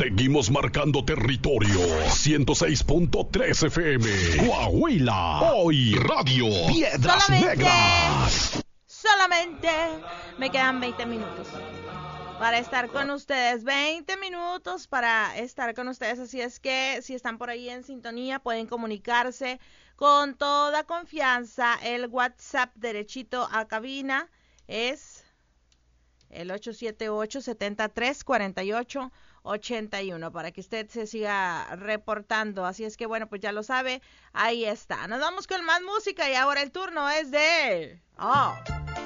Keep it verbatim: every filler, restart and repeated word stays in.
Seguimos marcando territorio. ciento seis punto tres F M. Coahuila. Hoy Radio Piedras Solamente, Negras. solamente me quedan veinte minutos para estar con ustedes. veinte minutos para estar con ustedes. Así es que si están por ahí en sintonía pueden comunicarse con toda confianza. El WhatsApp derechito a cabina es el ocho siete ocho, siete tres, cuatro ocho ocho uno para que usted se siga reportando. Así es que bueno, pues ya lo sabe, ahí está. Nos vamos con más música y ahora el turno es de... Oh,